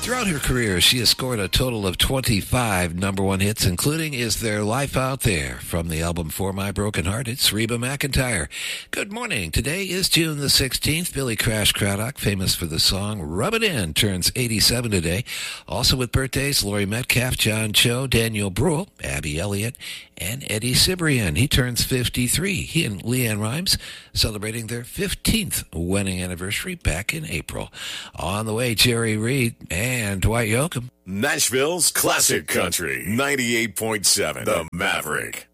Throughout her career, she has scored a total of 25 number one hits, including Is There Life Out There? From the album For My Broken Heart, it's Reba McEntire. Good morning. Today is June the 16th. Billy Crash Craddock, famous for the song Rub It In, turns 87 today. Also with birthdays, Laurie Metcalf, John Cho, Daniel Bruhl, Abby Elliott, and Eddie Cibrian. He turns 53. He and Leanne Rimes celebrating their 15th wedding anniversary back in April. On the way, Jerry Reed and Dwight Yoakam. Nashville's Classic Country, 98.7, The Maverick.